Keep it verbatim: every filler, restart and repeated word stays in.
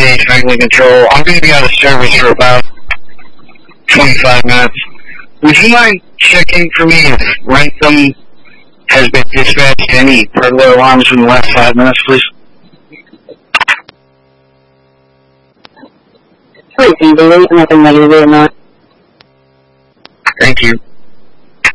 eight Franklin Control. I'm going to be out of service for about twenty-five minutes. Would you mind checking for me if Rentham has been dispatched to any burglar alarms in the last five minutes, please? Please, can you believe nothing negative or not? Thank you.